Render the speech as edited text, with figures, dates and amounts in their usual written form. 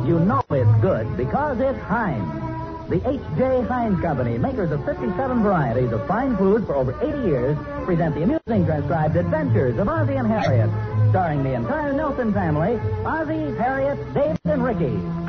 you know it's good because it's Heinz. The H.J. Heinz Company, makers of 57 varieties of fine food for over 80 years, present the amusing transcribed adventures of Ozzie and Harriet, starring the entire Nelson family, Ozzie, Harriet, David, and Ricky.